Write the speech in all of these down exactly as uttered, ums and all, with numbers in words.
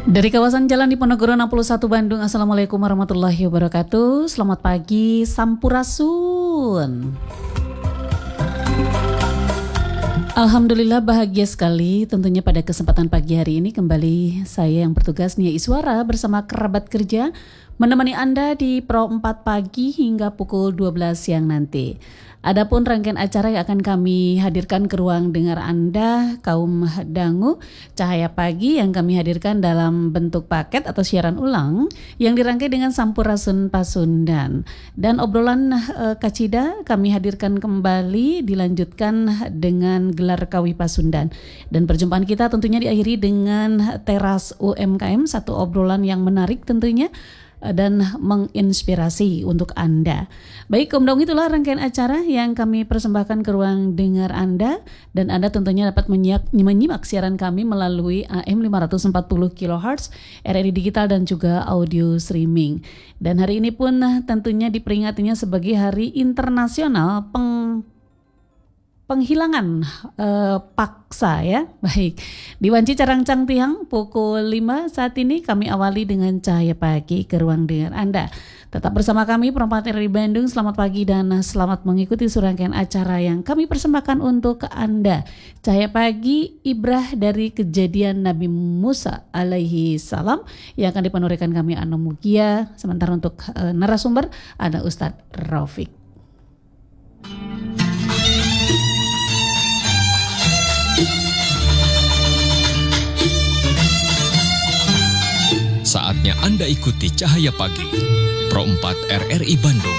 Dari kawasan Jalan Diponegoro enam puluh satu Bandung, Assalamualaikum warahmatullahi wabarakatuh. Selamat pagi, Sampurasun. Alhamdulillah bahagia sekali tentunya pada kesempatan pagi hari ini kembali saya yang bertugas Nia Iswara bersama kerabat kerja menemani Anda di Pro empat pagi hingga pukul dua belas siang nanti. Adapun rangkaian acara yang akan kami hadirkan ke ruang dengar Anda, kaum dangu, Cahaya Pagi yang kami hadirkan dalam bentuk paket atau siaran ulang yang dirangkai dengan Sampurasun Pasundan. Dan obrolan uh, Kacida kami hadirkan kembali dilanjutkan dengan gelar Kawi Pasundan. Dan perjumpaan kita tentunya diakhiri dengan teras U M K M, satu obrolan yang menarik tentunya dan menginspirasi untuk Anda. Baik, Kaum Daung, itulah rangkaian acara yang kami persembahkan ke ruang dengar Anda, dan Anda tentunya dapat menyimak, menyimak siaran kami melalui A M lima ratus empat puluh kilohertz, R R I digital dan juga audio streaming. Dan hari ini pun tentunya diperingatinya sebagai Hari Internasional Peng Penghilangan uh, paksa ya. Baik, di Wanci Carangcang Tiang pukul lima saat ini kami awali dengan Cahaya Pagi ke ruang dengar Anda. Tetap bersama kami Perempat R R I Bandung. Selamat pagi dan selamat mengikuti serangkaian acara yang kami persembahkan untuk Anda. Cahaya Pagi, ibrah dari kejadian Nabi Musa alaihi salam yang akan dipanurikan kami Anu Mugia. Sementara untuk uh, narasumber ada Ustadz Raufik. Saatnya Anda ikuti Cahaya Pagi, Pro empat R R I Bandung.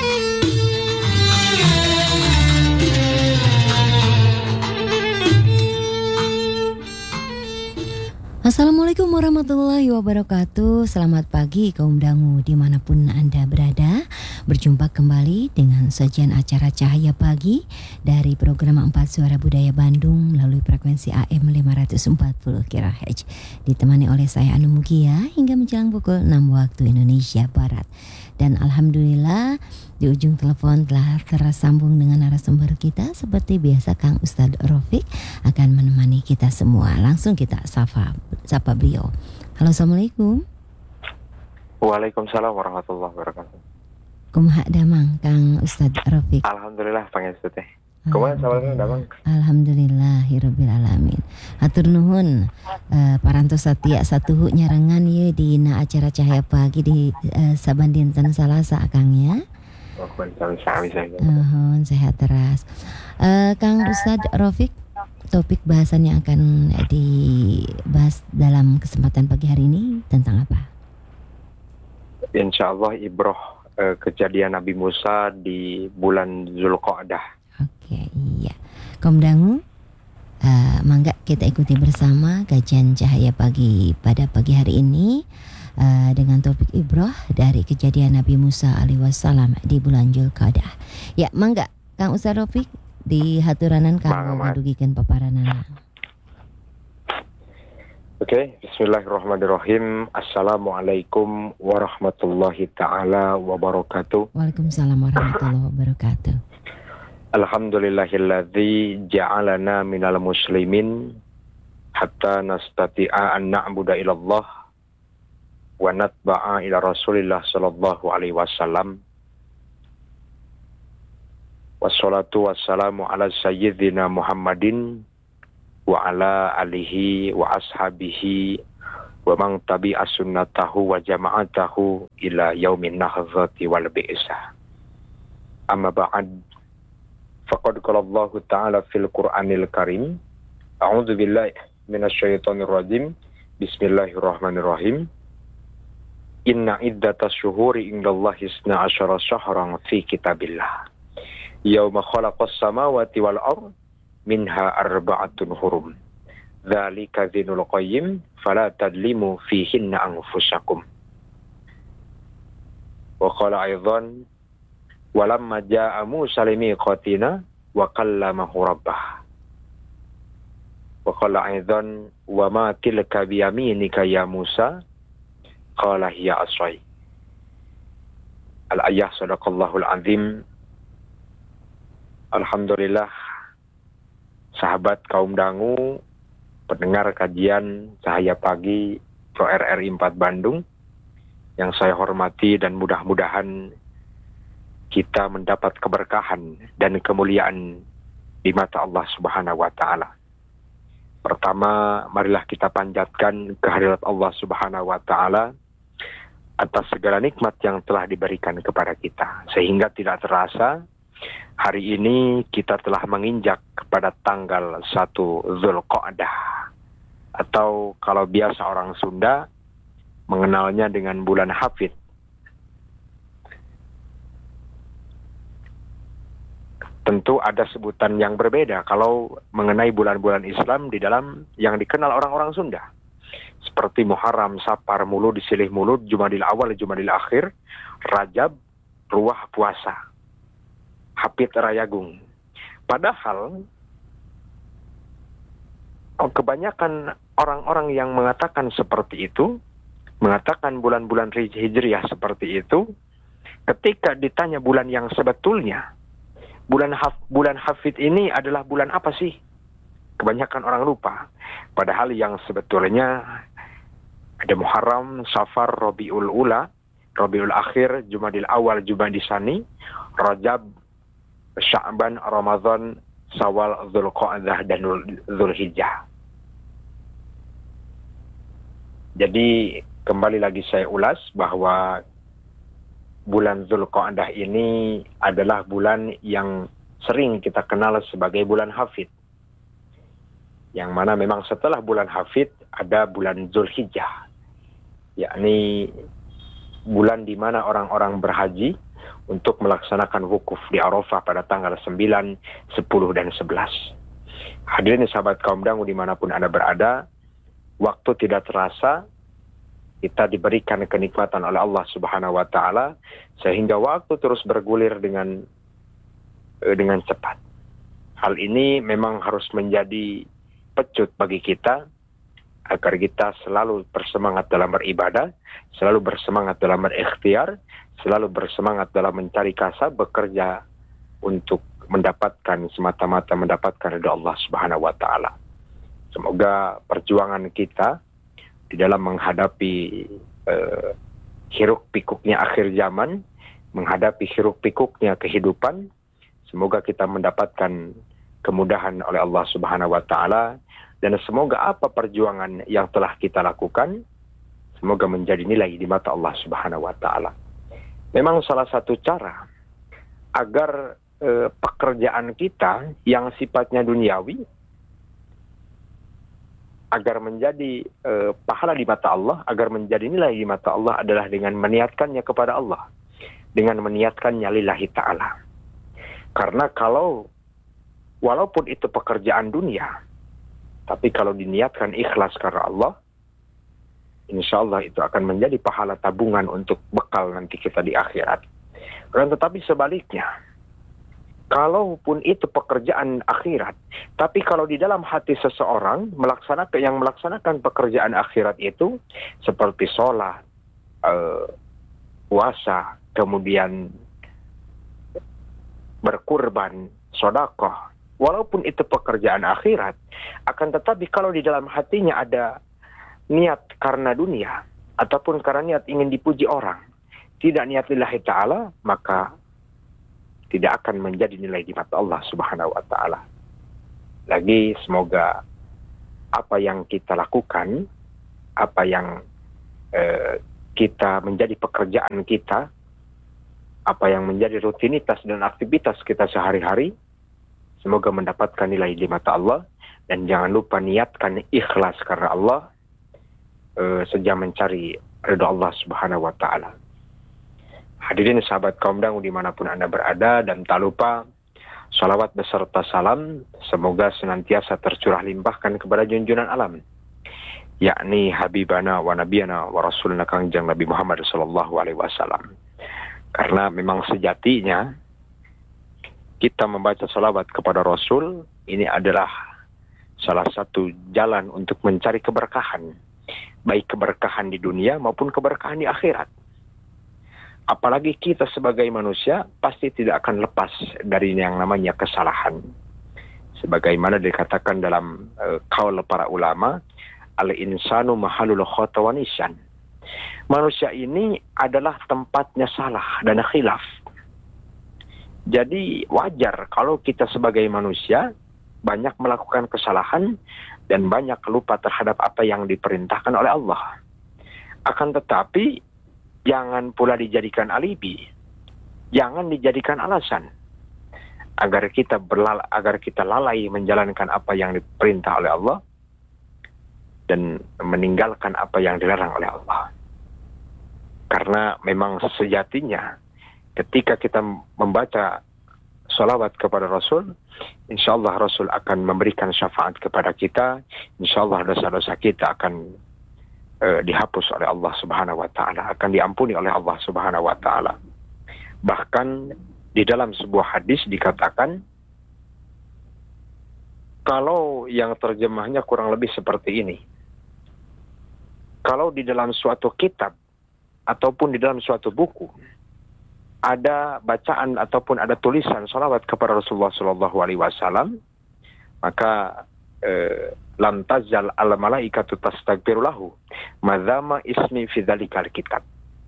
Assalamualaikum warahmatullahi wabarakatuh. Selamat pagi kaum dangu dimanapun Anda berada. Berjumpa kembali dengan sajian acara Cahaya Pagi dari program empat Suara Budaya Bandung melalui frekuensi A M lima ratus empat puluh kilohertz. Ditemani oleh saya Anu Mugia hingga menjelang pukul enam waktu Indonesia Barat. Dan Alhamdulillah di ujung telepon telah tersambung dengan narasumber kita. Seperti biasa Kang Ustadz Raufik akan menemani kita semua. Langsung kita sapa, sapa beliau. Halo, Assalamualaikum. Waalaikumsalam warahmatullahi wabarakatuh. Kumaha damang Kang Ustadz Raufik? Alhamdulillah pangestu teh. Kumaha sabarna damang? Alhamdulillah hirobbil alamin. Hatur nuhun uh, parantos satia satuhu nyarengan ye dina acara Cahaya Pagi di uh, saban dinten Salasa Kang ya. Oh, sami saya. Nuhun sehat teras. Uh, Kang Ustadz Raufik, topik bahasannya akan dibahas dalam kesempatan pagi hari ini tentang apa? Insyaallah ibrah uh, kejadian Nabi Musa di bulan Zulqa'dah. Oke, iya. Kaum dangu, uh, mangga kita ikuti bersama kajian Cahaya Pagi pada pagi hari ini uh, dengan topik ibrah dari kejadian Nabi Musa alaihi wasallam di bulan Zulqa'dah. Ya, mangga Kang Ustadz Raufik di haturanan kanggo ngadugikeun paparanana. Oke, bismillahirrahmanirrahim. Assalamualaikum warahmatullahi taala wabarakatuh. Waalaikumsalam warahmatullahi wabarakatuh. Alhamdulillahilladzi ja'alana minal muslimin hatta nastati'a an na'budu ilallah wa natba'a ila Rasulillah sallallahu alaihi wasallam. Wassalatu wassalamu ala sayyidina Muhammadin wa ala alihi wa ashabihi wa man tabi'a sunnatahu wa jama'atahu ila yaumin nahdzati wal bi'sah. Amma ba'd. Faqad qala Allah Ta'ala fil Qur'anil Karim. A'udzu billahi minasyaitonir rajim. Bismillahirrahmanirrahim. Inna iddatas syuhuri indallahi isna asyara syahran fi kitabillah. Yauma khalaqas samawati wal ardh minha arba'atun hurum. Dzalika dzinul qayyim fala tadlimu fihinna anfusakum. Wa qala aidan walamma jaa Musa limiqatina wa kallamahu rabbah. Wa qala aidan wa ma tilka biyaminika ya Musa qala hiya asai. Al-ayah sadaqallahul azim. Alhamdulillah sahabat kaum dangu, pendengar kajian Cahaya Pagi Pro R R I empat Bandung yang saya hormati, dan mudah-mudahan kita mendapat keberkahan dan kemuliaan di mata Allah Subhanahu wa Ta'ala. Pertama, marilah kita panjatkan kehadirat Allah Subhanahu wa Ta'ala atas segala nikmat yang telah diberikan kepada kita, sehingga tidak terasa hari ini kita telah menginjak kepada tanggal satu Zulqa'dah, atau kalau biasa orang Sunda mengenalnya dengan bulan Hafid. Tentu ada sebutan yang berbeda kalau mengenai bulan-bulan Islam di dalam yang dikenal orang-orang Sunda. Seperti Muharram, Safar, Mulud, Silih Mulud, Jumadil Awal, Jumadil Akhir, Rajab, Ruah Puasa, Hafid Rayagung. Padahal kebanyakan orang-orang yang mengatakan seperti itu, mengatakan bulan-bulan Hijriah seperti itu, ketika ditanya bulan yang sebetulnya, bulan haf, bulan Hafid ini adalah bulan apa sih? Kebanyakan orang lupa. Padahal yang sebetulnya ada Muharram, Safar, Rabiul Ula, Rabiul Akhir, Jumadil Awal, Jumadil Sani, Rajab, Sya'ban, Ramadan, Syawal, Dzulqa'dah, dan Dzulhijjah. Jadi kembali lagi saya ulas bahwa bulan Dzulqa'dah ini adalah bulan yang sering kita kenal sebagai bulan Hafid. Yang mana memang setelah bulan Hafid ada bulan Dzulhijjah, yakni bulan di mana orang-orang berhaji untuk melaksanakan wukuf di Arafah pada tanggal sembilan, sepuluh, dan sebelas. Hadirin sahabat kaum dangu dimanapun Anda berada, waktu tidak terasa, kita diberikan kenikmatan oleh Allah Subhanahu wa Ta'ala, sehingga waktu terus bergulir dengan dengan cepat. Hal ini memang harus menjadi pecut bagi kita, agar kita selalu bersemangat dalam beribadah, selalu bersemangat dalam berikhtiar, selalu bersemangat dalam mencari kasab, bekerja untuk mendapatkan, semata-mata mendapatkan ridha Allah Subhanahu wa Ta'ala. Semoga perjuangan kita di dalam menghadapi uh, hiruk pikuknya akhir zaman, menghadapi hiruk pikuknya kehidupan, semoga kita mendapatkan kemudahan oleh Allah Subhanahu wa Ta'ala, dan semoga apa perjuangan yang telah kita lakukan semoga menjadi nilai di mata Allah Subhanahu wa Ta'ala. Memang salah satu cara agar uh, pekerjaan kita yang sifatnya duniawi agar menjadi uh, pahala di mata Allah, agar menjadi nilai di mata Allah adalah dengan meniatkannya kepada Allah, dengan meniatkannya lillahi ta'ala. Karena kalau walaupun itu pekerjaan dunia, tapi kalau diniatkan ikhlas karena Allah, insya Allah itu akan menjadi pahala tabungan untuk bekal nanti kita di akhirat. Dan tetapi sebaliknya, kalaupun itu pekerjaan akhirat, tapi kalau di dalam hati seseorang melaksanakan yang melaksanakan pekerjaan akhirat itu seperti sholat, uh, puasa, kemudian berkurban, sedekah, walaupun itu pekerjaan akhirat, akan tetapi kalau di dalam hatinya ada niat karena dunia ataupun karena niat ingin dipuji orang, tidak niat lillahi ta'ala, maka tidak akan menjadi nilai di mata Allah Subhanahu wa Ta'ala. Lagi semoga apa yang kita lakukan, apa yang eh, kita menjadi pekerjaan kita, apa yang menjadi rutinitas dan aktivitas kita sehari-hari, semoga mendapatkan nilai di mata Allah. Dan jangan lupa niatkan ikhlas karena Allah, eh, sejak mencari ridha Allah Subhanahu wa Ta'ala. Hadirin sahabat kaum dangu dimanapun Anda berada, dan tak lupa salawat beserta salam semoga senantiasa tercurah limpahkan kepada junjungan alam, yakni Habibana wa Nabiyana wa Rasulna Kangjeng Nabi Muhammad sallallahu alaihi wasallam. Karena memang sejatinya kita membaca salawat kepada Rasul ini adalah salah satu jalan untuk mencari keberkahan, baik keberkahan di dunia maupun keberkahan di akhirat. Apalagi kita sebagai manusia pasti tidak akan lepas dari yang namanya kesalahan. Sebagaimana dikatakan dalam uh, qaul para ulama, al-insanu mahalul khata wa nisyan. Manusia ini adalah tempatnya salah dan khilaf. Jadi wajar kalau kita sebagai manusia banyak melakukan kesalahan dan banyak lupa terhadap apa yang diperintahkan oleh Allah. Akan tetapi jangan pula dijadikan alibi, jangan dijadikan alasan agar kita berlal agar kita lalai menjalankan apa yang diperintah oleh Allah dan meninggalkan apa yang dilarang oleh Allah. Karena memang sejatinya ketika kita membaca salawat kepada Rasul, insya Allah Rasul akan memberikan syafaat kepada kita. Insya Allah dosa-dosa kita akan uh, dihapus oleh Allah Subhanahu Wa Taala, akan diampuni oleh Allah Subhanahu Wa Taala. Bahkan di dalam sebuah hadis dikatakan, kalau yang terjemahnya kurang lebih seperti ini, kalau di dalam suatu kitab ataupun di dalam suatu buku ada bacaan ataupun ada tulisan salawat kepada Rasulullah Shallallahu Alaihi Wasallam, maka eh, lam tazal al malaikatu tastaghfiru lahu madzama ismi fi dzalikal kitab.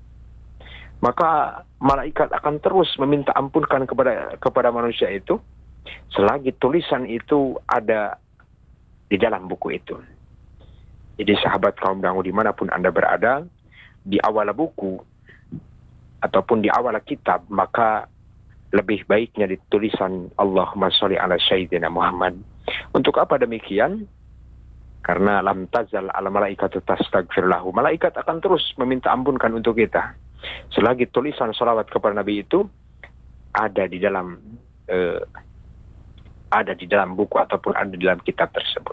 Maka malaikat akan terus meminta ampunkan kepada kepada manusia itu selagi tulisan itu ada di dalam buku itu. Jadi sahabat kaum dangu dimanapun Anda berada, di awal buku ataupun di awal kitab, maka lebih baiknya di tulisan Allahumma sholli ala sayyidina Muhammad. Untuk apa demikian? Karena lam tazal al malaikatu tastaghfir lahu. Malaikat akan terus meminta ampunkan untuk kita selagi tulisan salawat kepada Nabi itu ada di dalam eh, ada di dalam buku ataupun ada di dalam kitab tersebut.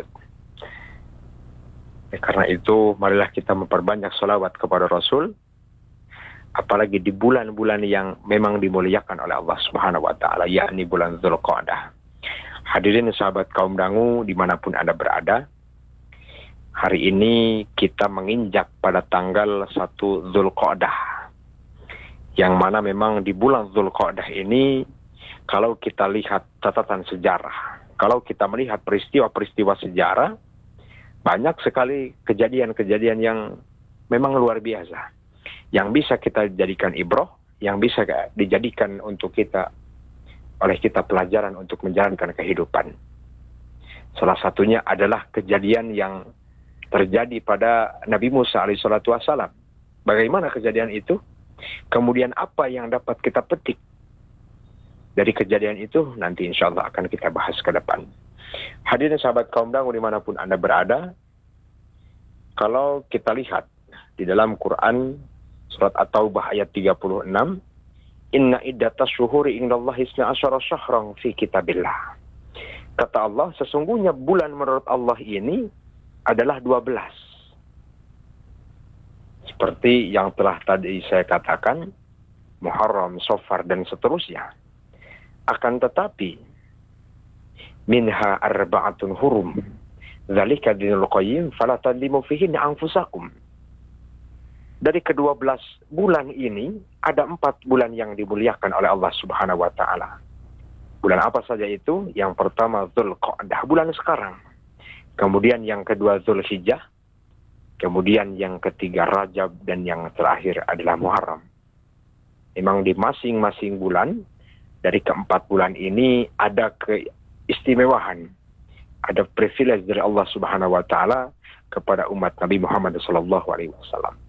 Ya, karena itu marilah kita memperbanyak salawat kepada Rasul, apalagi di bulan-bulan yang memang dimuliakan oleh Allah Subhanahu Wa Taala, yakni bulan Dzulqa'dah. Hadirin sahabat kaum dangu dimanapun Anda berada, hari ini kita menginjak pada tanggal satu Dzulqa'dah, yang mana memang di bulan Dzulqa'dah ini, kalau kita lihat catatan sejarah, kalau kita melihat peristiwa-peristiwa sejarah, banyak sekali kejadian-kejadian yang memang luar biasa, yang bisa kita jadikan ibroh, yang bisa dijadikan untuk kita, oleh kita pelajaran untuk menjalankan kehidupan. Salah satunya adalah kejadian yang terjadi pada Nabi Musa alaihissalatu wassalam. Bagaimana kejadian itu? Kemudian apa yang dapat kita petik dari kejadian itu? Nanti insya Allah akan kita bahas ke depan. Hadirin sahabat kaum dangu dimanapun Anda berada, kalau kita lihat di dalam Quran surat At-Taubah ayat tiga puluh enam, inna iddatas syuhuri indallahi isna asyara syahran fi kitabillah. Kata Allah, sesungguhnya bulan menurut Allah ini adalah dua belas. Seperti yang telah tadi saya katakan, Muharram, Safar dan seterusnya. Akan tetapi minha arba'atun hurum dzalika dinul qayyim fala tadlimu fihinna anfusakum. Dari kedua belas bulan ini ada empat bulan yang dimuliakan oleh Allah Subhanahu Wa Taala. Bulan apa saja itu? Yang pertama Dzulqa'dah, bulan sekarang. Kemudian yang kedua Dzulhijjah. Kemudian yang ketiga Rajab, dan yang terakhir adalah Muharram. Memang di masing-masing bulan dari keempat bulan ini ada keistimewaan, ada privilege dari Allah Subhanahu Wa Taala kepada umat Nabi Muhammad Sallallahu Alaihi Wasallam.